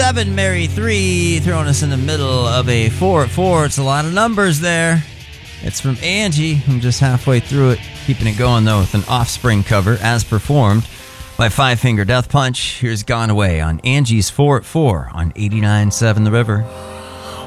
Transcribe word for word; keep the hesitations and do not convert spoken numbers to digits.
seven, Mary three, throwing us in the middle of a four at four. It's a lot of numbers there. It's from Angie. I'm just halfway through it, keeping it going though with an Offspring cover as performed by Five Finger Death Punch. Here's Gone Away on Angie's four at four on eighty-nine point seven The River.